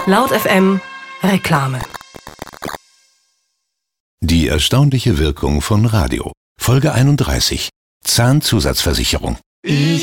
Laut FM Reklame. Die erstaunliche Wirkung von Radio. Folge 31. Zahnzusatzversicherung.